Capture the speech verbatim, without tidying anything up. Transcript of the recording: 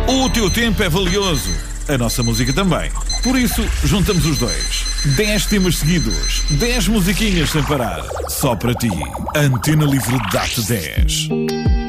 O teu tempo é valioso, a nossa música também. Por isso, juntamos os dois. dez temas seguidos, dez musiquinhas sem parar. Só para ti. Antena Livre dá-te dez.